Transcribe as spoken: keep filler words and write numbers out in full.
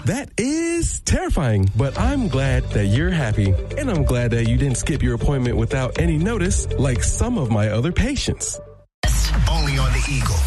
That is terrifying, but I'm glad that you're happy. And I'm glad that you didn't skip your appointment without any notice like some of my other patients. Only on the Eagle.